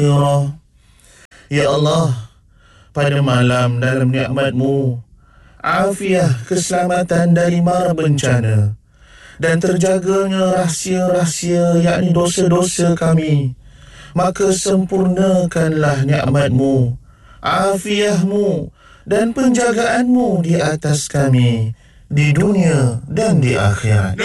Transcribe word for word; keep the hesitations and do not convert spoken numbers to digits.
Ya Allah, pada malam dalam nikmat-Mu, afiah keselamatan dari mara bencana dan terjaganya rahsia-rahsia yakni dosa-dosa kami, maka sempurnakanlah nikmat-Mu, afiah-Mu dan penjagaan-Mu di atas kami di dunia dan di akhirat.